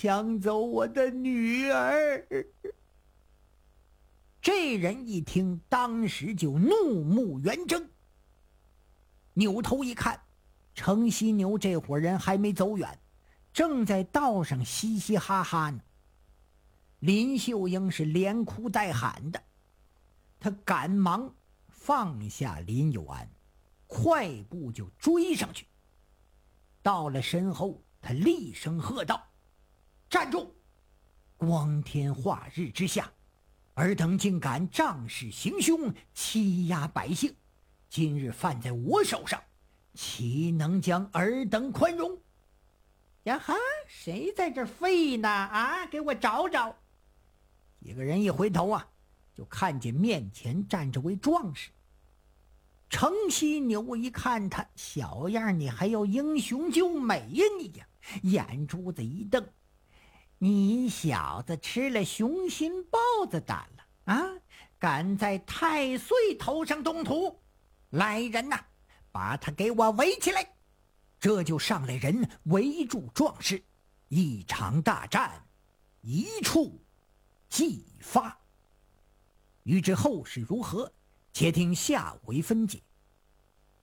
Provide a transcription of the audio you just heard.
抢走我的女儿。这人一听，当时就怒目圆睁，扭头一看，程犀牛这伙人还没走远，正在道上嘻嘻哈哈呢。林秀英是连哭带喊的，他赶忙放下林有安，快步就追上去。到了身后，他厉声喝道：站住！光天化日之下，尔等竟敢仗势行凶，欺压百姓，今日犯在我手上，岂能将尔等宽容？呀哈，谁在这吠呢？啊，给我找找！几个人一回头啊，就看见面前站着位壮士。程犀牛一看他，小样你还要英雄救美呀你呀！眼珠子一瞪，你小子吃了雄心豹子胆了啊！敢在太岁头上动土！来人呐，把他给我围起来！这就上来人围住壮士，一场大战一触即发。欲知后事如何，且听下回分解。